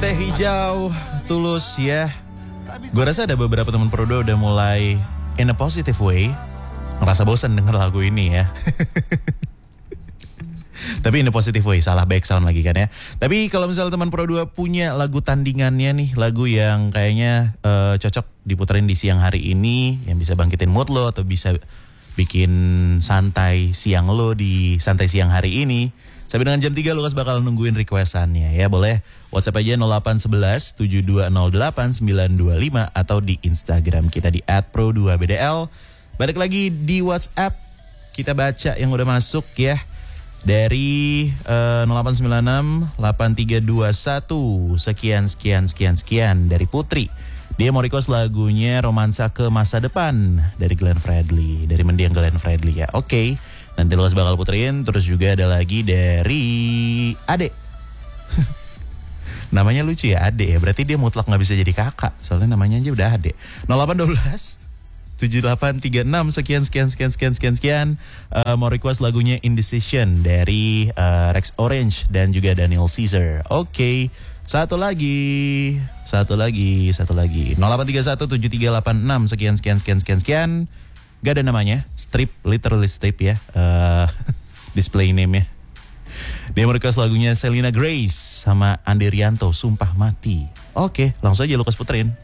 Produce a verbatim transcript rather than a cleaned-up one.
Teh Hijau, Tulus ya. Gue rasa ada beberapa teman Prodo udah mulai in a positive way ngerasa bosan denger lagu ini ya. Tapi in a positive way, salah back sound lagi kan ya. Tapi kalau misalnya teman Pro dua punya lagu tandingannya nih, lagu yang kayaknya uh, cocok diputerin di siang hari ini, yang bisa bangkitin mood lo atau bisa bikin santai siang lo di santai siang hari ini. Sampai dengan jam tiga Lukas bakal nungguin requestannya ya. Boleh WhatsApp aja nol delapan satu satu tujuh dua nol delapan sembilan dua lima atau di Instagram kita di at pro dua b d l. Balik lagi di WhatsApp, kita baca yang udah masuk ya. Dari uh, nol delapan sembilan enam delapan tiga dua satu sekian sekian sekian sekian dari Putri. Dia mau request lagunya Romansa ke Masa Depan dari Glenn Fredly, dari mendiang Glenn Fredly ya. Oke, okay. Nanti Lukas bakal puterin. Terus juga ada lagi dari Ade. Namanya lucu ya, Ade ya. Berarti dia mutlak gak bisa jadi kakak, soalnya namanya aja udah Ade. nol delapan satu dua tujuh delapan tiga enam sekian sekian sekian sekian sekian sekian uh, mau request lagunya Indecision dari uh, Rex Orange dan juga Daniel Caesar. Oke, okay. Satu lagi, satu lagi, satu lagi. nol delapan tiga satu tujuh tiga delapan enam sekian sekian sekian sekian sekian. Gak ada namanya, strip, literally strip ya. Uh, display name ya. Dia mau request lagunya Selena Grace sama Andi Rianto, Sumpah Mati. Oke, okay, langsung aja Lukas puterin.